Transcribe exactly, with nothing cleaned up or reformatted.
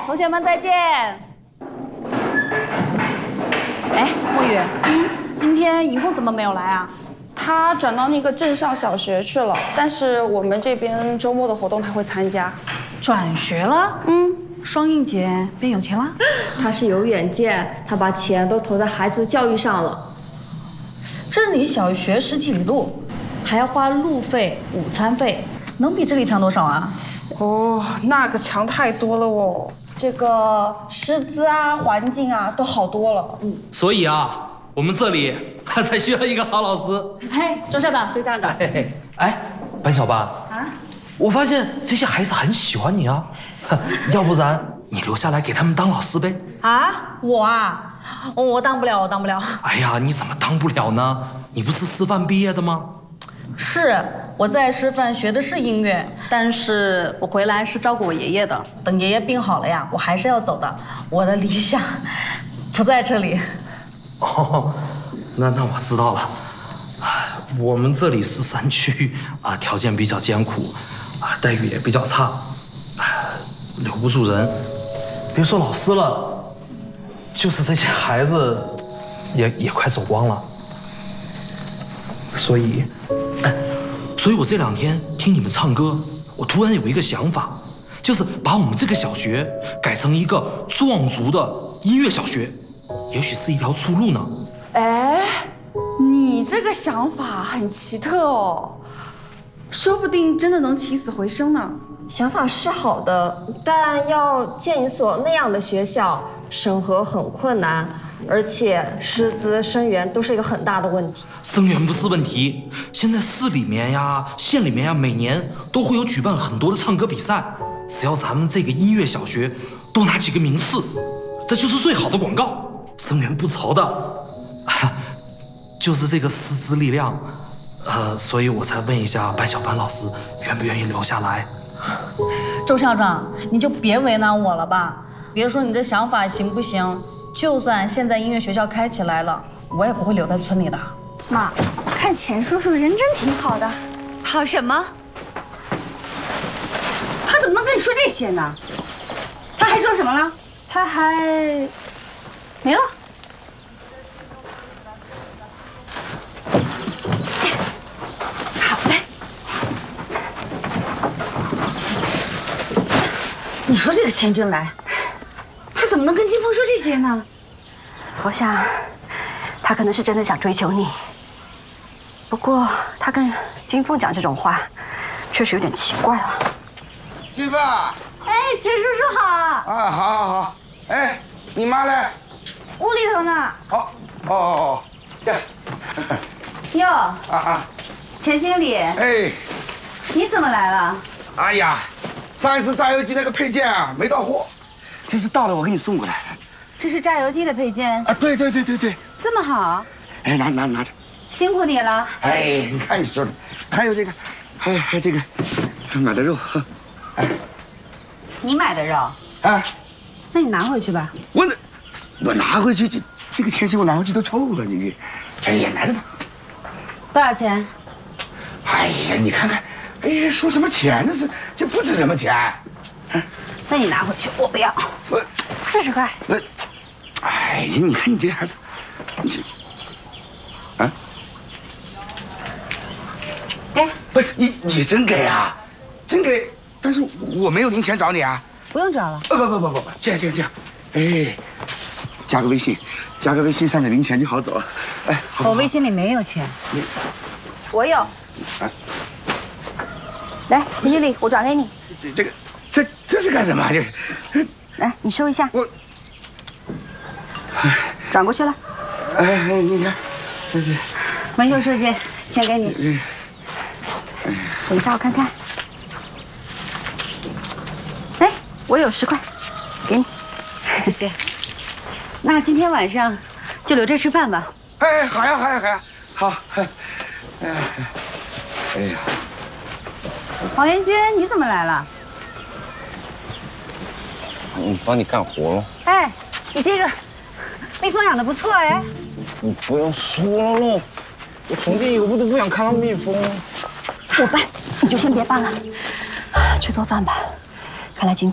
同学们再见。哎，墨雨，嗯，今天迎风怎么没有来啊？ 他转到那个镇上小学去了，但是我们这边周末的活动他会参加。 转学了？嗯，双英姐变有钱了？ 他是有远见，他把钱都投在孩子的教育上了。 镇里小学十几里路，还要花路费、午餐费，能比这里强多少啊？ 哦，那个强太多了哦，这个师资啊、环境啊都好多了。嗯， 所以啊，我们这里还才需要一个好老师。 嘿，周校长、周校长， 哎哎，班小八啊，我发现这些孩子很喜欢你啊，要不然你留下来给他们当老师呗？ 啊，我啊，我当不了，我当不了。 哎呀，你怎么当不了呢？你不是师范毕业的吗？ 是，我在师范学的是音乐，但是我回来是照顾我爷爷的。等爷爷病好了呀，我还是要走的。我的理想不在这里。 哦，那那我知道了。我们这里是山区啊，条件比较艰苦，啊，待遇也比较差，啊，留不住人。别说老师了，就是这些孩子也也快走光了。所以，哎，所以我这两天听你们唱歌，我突然有一个想法，就是把我们这个小学改成一个壮族的音乐小学，也许是一条出路呢。 哎，你这个想法很奇特哦，说不定真的能起死回生呢。 想法是好的，但要建一所那样的学校，审核很困难，而且师资、生源都是一个很大的问题。 生源不是问题，现在市里面呀、县里面呀，每年都会有举办很多的唱歌比赛，只要咱们这个音乐小学多拿几个名次，这就是最好的广告。生源不愁的，就是这个师资力量，呃，所以我才问一下班小班老师愿不愿意留下来。 周校长，你就别为难我了吧。别说你这想法行不行，就算现在音乐学校开起来了，我也不会留在村里的。 妈，我看钱叔叔人真挺好的。 好什么？他怎么能跟你说这些呢？他还说什么了？ 他还没了。 好嘞。你说这个钱进来，他怎么能跟金凤说这些呢？ 我想，他可能是真的想追求你。不过他跟金凤讲这种话，确实有点奇怪啊。 金凤， 哎，钱叔叔好。 啊，好，好，好。哎，你妈嘞？ 屋里头呢。 哦，哦，哦，呀。 哟。 啊啊。 钱经理。 哎。 你怎么来了？ 哎呀，上一次榨油机那个配件啊没到货，这次到了，我给你送过来了。 这是榨油机的配件啊，对对对对对。 这么好。 哎，拿拿拿着。 辛苦你了。 哎，你看你说的，还有这个，还有还有这个，买的肉。哎。 你买的肉。 啊。 那你拿回去吧。 我我拿回去，这这个天气我拿回去都臭了，你你，哎呀，拿着吧。 多少钱？ 哎呀，你看看，哎呀，说什么钱呢？是这不值什么钱。 那你拿回去，我不要。 我四十块。 我，哎呀，你看你这孩子，你这，啊？ 给。 不是你你真给啊？真给？但是我没有零钱找你啊。 不用找了。 不不不不不不，这样这样这样，哎，加个微信，加个微信，上面零钱就好走。哎，好好好我微信里没有钱。我有。啊。来，钱经理，我转给你。 这这个，这这是干什么？这， 来，你收一下。 我。 转过去了。 哎哎，你看，这是。 文秀书记，钱给你。等一下，我看看。哎，我有十块，给你。谢谢。那今天晚上就留这吃饭吧。 哎，好呀，好呀，好呀，好。哎，哎呀， 王元军，你怎么来了？ 嗯，帮你干活了。 哎，你这个蜜蜂养的不错哎。 你不要说了喽，我从今以后都不想看到蜜蜂了。 我搬，你就先别搬了，去做饭吧。看来今天。